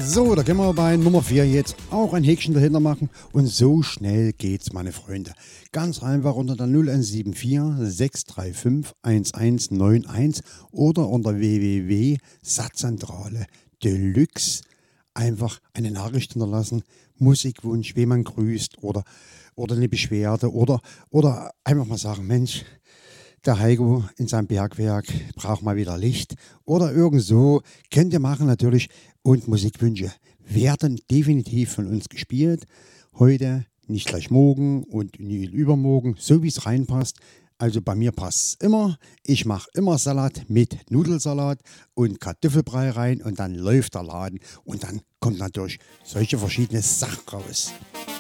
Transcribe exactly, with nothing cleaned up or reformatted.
So, da können wir bei Nummer vier jetzt auch ein Häkchen dahinter machen. Und so schnell geht's, meine Freunde. Ganz einfach unter der null eins sieben vier sechs drei fünf eins eins neun eins oder unter w w w punkt satzzentrale deluxe einfach eine Nachricht hinterlassen, Musikwunsch, wen man grüßt oder, oder eine Beschwerde oder, oder einfach mal sagen, Mensch, der Heiko in seinem Bergwerk braucht mal wieder Licht oder irgend so. Könnt ihr machen natürlich. Und Musikwünsche werden definitiv von uns gespielt. Heute, nicht gleich morgen und nie übermorgen, so wie es reinpasst. Also bei mir passt es immer. Ich mache immer Salat mit Nudelsalat und Kartoffelbrei rein und dann läuft der Laden und dann kommt natürlich solche verschiedene Sachen raus.